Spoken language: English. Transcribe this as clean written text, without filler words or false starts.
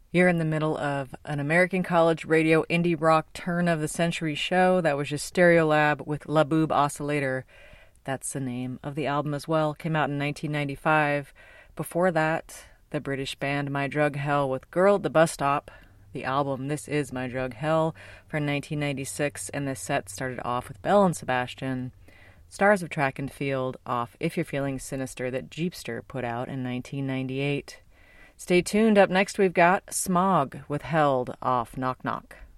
You're in the middle of an American college radio indie rock turn of the century show. That was just Stereolab with La Boob Oscillator. That's the name of the album as well. Came out in 1995. Before that, the British band My Drug Hell with Girl at the Bus Stop. The album This Is My Drug Hell from 1996. And the set started off with Belle and Sebastian. Stars of Track and Field off If You're Feeling Sinister that Jeepster put out in 1998. Stay tuned. Up next, we've got Smog with Held off Knock Knock.